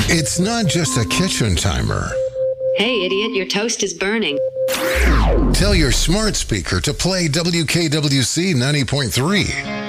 It's not just a kitchen timer. Hey, idiot, your toast is burning. Tell your smart speaker to play WKWC 90.3.